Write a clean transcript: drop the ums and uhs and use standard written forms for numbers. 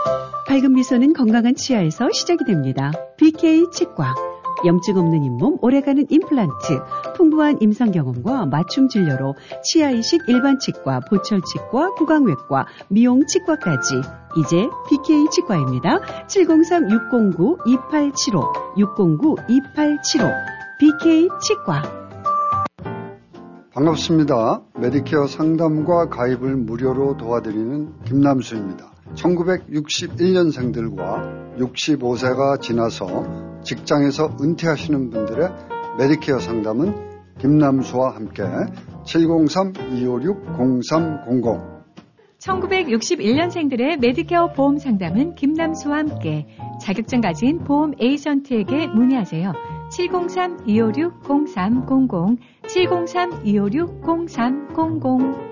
밝은 미소는 건강한 치아에서 시작이 됩니다. BK 치과. 염증 없는 잇몸, 오래가는 임플란트, 풍부한 임상 경험과 맞춤 진료로 치아 이식 일반 치과, 보철 치과, 구강외과, 미용 치과까지 이제 BK 치과입니다. 703-609-2875, 609-2875, BK 치과. 반갑습니다. 메디케어 상담과 가입을 무료로 도와드리는 김남수입니다. 1961년생들과 65세가 지나서 직장에서 은퇴하시는 분들의 메디케어 상담은 김남수와 함께 703-256-0300 1961년생들의 메디케어 보험 상담은 김남수와 함께 자격증 가진 보험 에이전트에게 문의하세요. 703-256-0300 703-256-0300